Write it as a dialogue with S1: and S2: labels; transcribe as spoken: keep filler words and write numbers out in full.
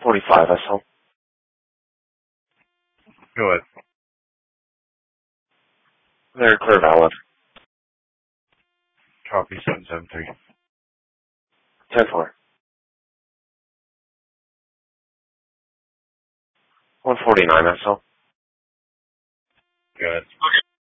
S1: forty-five S L.
S2: Go ahead.
S1: They're clear valid.
S2: Copy seven seven three.
S1: ten four. one forty-nine S L.
S2: Go ahead.